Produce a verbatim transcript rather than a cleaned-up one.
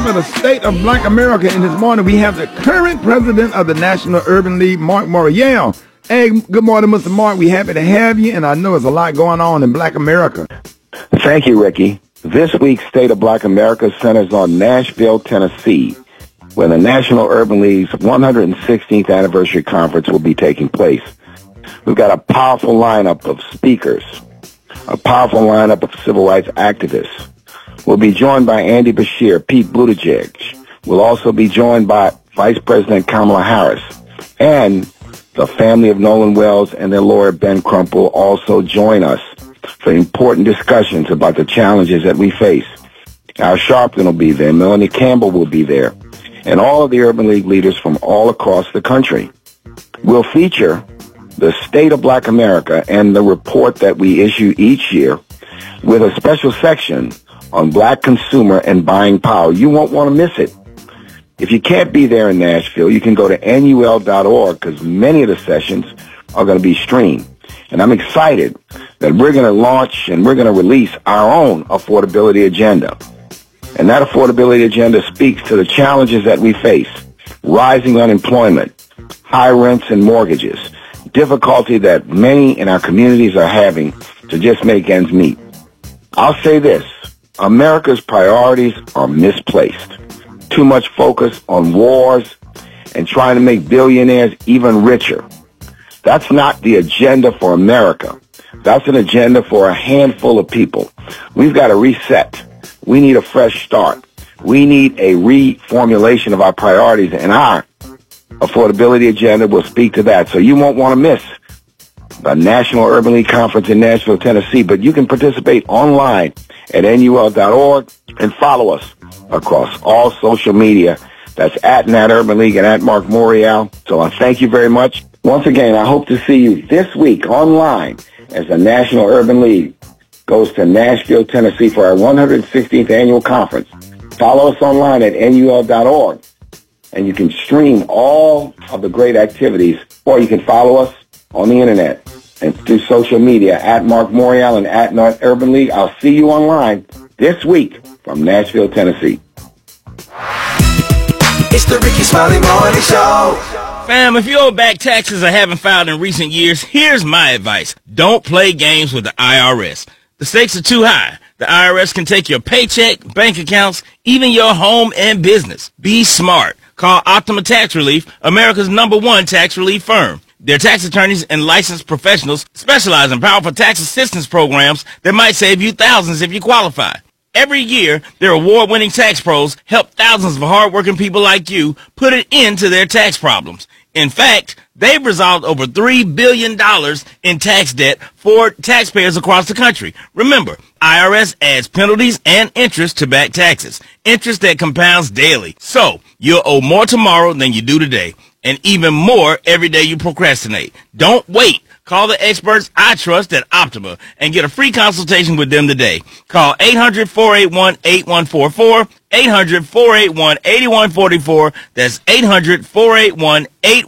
for the State of Black America. And this morning we have the current president of the National Urban League, Mark Morial. Hey, good morning, Mister Mark. We're happy to have you, and I know there's a lot going on in Black America. Thank you, Ricky. This week's State of Black America centers on Nashville, Tennessee, where the National Urban League's one hundred sixteenth anniversary conference will be taking place. We've got a powerful lineup of speakers, a powerful lineup of civil rights activists. We'll be joined by Andy Beshear, Pete Buttigieg. We'll also be joined by Vice President Kamala Harris, and the family of Nolan Wells and their lawyer Ben Crump will also join us for important discussions about the challenges that we face. Al Sharpton will be there, Melanie Campbell will be there, and all of the Urban League leaders from all across the country. We'll feature the State of Black America and the report that we issue each year with a special section on black consumer and buying power. You won't want to miss it. If you can't be there in Nashville, you can go to N U L dot org because many of the sessions are going to be streamed. And I'm excited that we're going to launch and we're going to release our own affordability agenda. And that affordability agenda speaks to the challenges that we face: rising unemployment, high rents and mortgages, difficulty that many in our communities are having to just make ends meet. I'll say this: America's priorities are misplaced. Too much focus on wars and trying to make billionaires even richer. That's not the agenda for America. That's an agenda for a handful of people. We've got to reset. We need a fresh start. We need a reformulation of our priorities, and our affordability agenda will speak to that. So you won't want to miss the National Urban League Conference in Nashville, Tennessee, but you can participate online at N U L dot org and follow us across all social media. That's at Nat Urban League and at Mark Morial. So I thank you very much. Once again, I hope to see you this week online as the National Urban League goes to Nashville, Tennessee for our one hundred sixteenth annual conference. Follow us online at N U L dot org, and you can stream all of the great activities, or you can follow us on the internet and through social media at Mark Morial and at Nat Urban League. I'll see you online this week from Nashville, Tennessee. It's the Ricky Smiley Morning Show. Fam, if you owe back taxes or haven't filed in recent years, here's my advice. Don't play games with the I R S. The stakes are too high. The I R S can take your paycheck, bank accounts, even your home and business. Be smart. Call Optima Tax Relief, America's number one tax relief firm. Their tax attorneys and licensed professionals specialize in powerful tax assistance programs that might save you thousands if you qualify. Every year, their award-winning tax pros help thousands of hardworking people like you put an end to their tax problems. In fact, they've resolved over three billion dollars in tax debt for taxpayers across the country. Remember, I R S adds penalties and interest to back taxes, interest that compounds daily. So, you'll owe more tomorrow than you do today, and even more every day you procrastinate. Don't wait. Call the experts I trust at Optima and get a free consultation with them today. Call eight hundred, four eight one, eight one four four, eight hundred, four eight one, eight one four four. That's eight hundred, four eight one, eight